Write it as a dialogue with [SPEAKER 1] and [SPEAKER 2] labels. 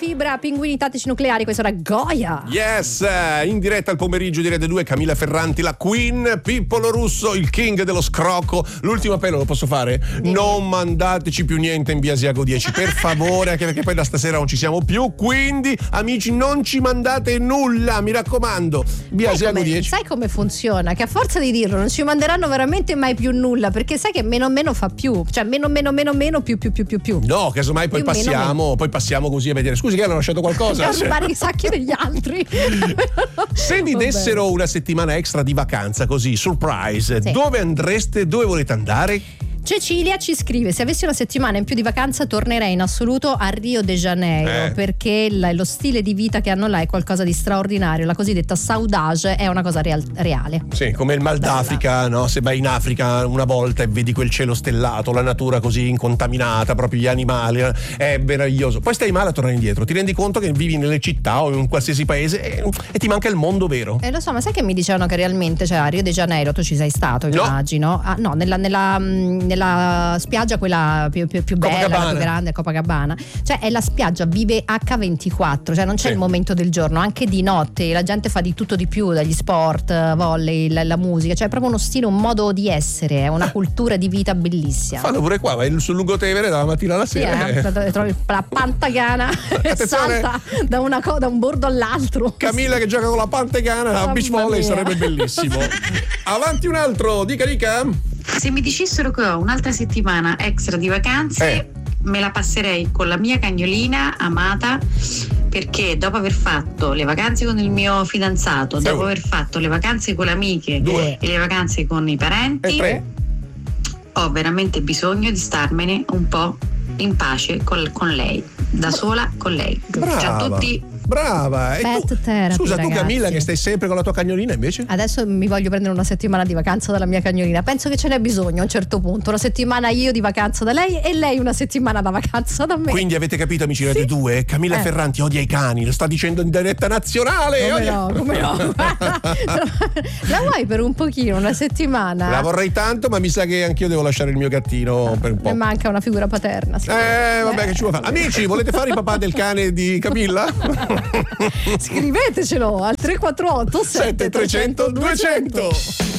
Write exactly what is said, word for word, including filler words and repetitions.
[SPEAKER 1] fibra, pinguini tattici nucleari, questo era Goya.
[SPEAKER 2] Yes, in diretta al pomeriggio di Rete due, Camilla Ferranti, la Queen, Pippolo Russo, il king dello scrocco. L'ultimo appello lo posso fare?
[SPEAKER 1] Dimmi.
[SPEAKER 2] Non mandateci più niente in via Asiago dieci, per favore, anche perché poi da stasera non ci siamo più, quindi amici non ci mandate nulla, mi raccomando. Via
[SPEAKER 1] Sai
[SPEAKER 2] Asiago
[SPEAKER 1] come,
[SPEAKER 2] dieci.
[SPEAKER 1] sai come funziona? Che a forza di dirlo non ci manderanno veramente mai più nulla, perché sai che meno meno fa più, cioè meno meno meno meno più più più più più.
[SPEAKER 2] No, casomai poi
[SPEAKER 1] Più meno
[SPEAKER 2] passiamo,
[SPEAKER 1] meno.
[SPEAKER 2] poi passiamo così a vedere. Scusi che hanno lasciato qualcosa?
[SPEAKER 1] A rubare i sacchi degli altri.
[SPEAKER 2] Se vi
[SPEAKER 1] Vabbè.
[SPEAKER 2] dessero una settimana extra di vacanza così, surprise,
[SPEAKER 1] Sì.
[SPEAKER 2] dove andreste? Dove volete andare?
[SPEAKER 1] Cecilia ci scrive: se avessi una settimana in più di vacanza tornerei in assoluto a Rio de Janeiro,
[SPEAKER 2] Eh.
[SPEAKER 1] perché la- lo stile di vita che hanno là è qualcosa di straordinario, la cosiddetta saudade è una cosa real- reale.
[SPEAKER 2] Sì, come il Mal d'Africa, no? Se vai in Africa una volta e vedi quel cielo stellato, la natura così incontaminata, proprio gli animali, è meraviglioso. Poi stai male a tornare indietro, ti rendi conto che vivi nelle città o in un qualsiasi paese e, e ti manca il mondo vero.
[SPEAKER 1] Eh, lo so, ma sai che mi dicevano che realmente, cioè, a Rio de Janeiro, tu ci sei stato,
[SPEAKER 2] No.
[SPEAKER 1] immagino? Ah, no, nella, nella, mh, nella spiaggia quella più, più, più bella,
[SPEAKER 2] Copacabana.
[SPEAKER 1] la più grande, Copacabana. Cioè, è la spiaggia, vive acca ventiquattro, cioè non c'è
[SPEAKER 2] Sì.
[SPEAKER 1] il momento del giorno, anche di notte la gente fa di tutto di più, dagli sport, volley, la, la musica, cioè è proprio uno stile, un modo di essere, è una cultura di vita bellissima.
[SPEAKER 2] Fanno pure qua, vai sul lungotevere dalla mattina alla
[SPEAKER 1] Sì,
[SPEAKER 2] sera.
[SPEAKER 1] eh, trovi la pantagana e
[SPEAKER 2] Attenzione.
[SPEAKER 1] salta da, una co- da un bordo all'altro.
[SPEAKER 2] Camilla che gioca con la pantegana a
[SPEAKER 1] Mamma
[SPEAKER 2] beach volley
[SPEAKER 1] mia.
[SPEAKER 2] sarebbe bellissimo. Avanti un altro, dica dica.
[SPEAKER 3] Se mi dicessero che ho un'altra settimana extra di vacanze,
[SPEAKER 2] Eh.
[SPEAKER 3] me la passerei con la mia cagnolina amata, perché dopo aver fatto le vacanze con il mio fidanzato,
[SPEAKER 2] Sì.
[SPEAKER 3] dopo aver fatto le vacanze con le amiche
[SPEAKER 2] Due.
[SPEAKER 3] e le vacanze con i
[SPEAKER 2] E
[SPEAKER 3] parenti,
[SPEAKER 2] tre.
[SPEAKER 3] ho veramente bisogno di starmene un po' in pace col- con lei, da sola con lei.
[SPEAKER 2] Brava.
[SPEAKER 3] Ciao a tutti.
[SPEAKER 2] Brava. E
[SPEAKER 1] Pet
[SPEAKER 2] tu,
[SPEAKER 1] therapy,
[SPEAKER 2] scusa, tu
[SPEAKER 1] ragazzi.
[SPEAKER 2] Camilla che stai sempre con la tua cagnolina invece?
[SPEAKER 1] Adesso mi voglio prendere una settimana di vacanza dalla mia cagnolina. Penso che ce n'è bisogno a un certo punto. Una settimana io di vacanza da lei e lei una settimana da vacanza da me.
[SPEAKER 2] Quindi avete capito, amici Rete due? Camilla
[SPEAKER 1] Eh.
[SPEAKER 2] Ferranti odia i cani, lo sta dicendo in diretta nazionale.
[SPEAKER 1] Come
[SPEAKER 2] odia-
[SPEAKER 1] no, come no. La vuoi per un pochino, una settimana?
[SPEAKER 2] La vorrei tanto, ma mi sa che anch'io devo lasciare il mio gattino per un po'.
[SPEAKER 1] Mi manca una figura paterna. sì.
[SPEAKER 2] Eh, vabbè, che ci vuoi fare? Amici, volete fare il papà del cane di Camilla?
[SPEAKER 1] Scrivetecelo al tre quattro otto sette
[SPEAKER 2] sette trecento duecento.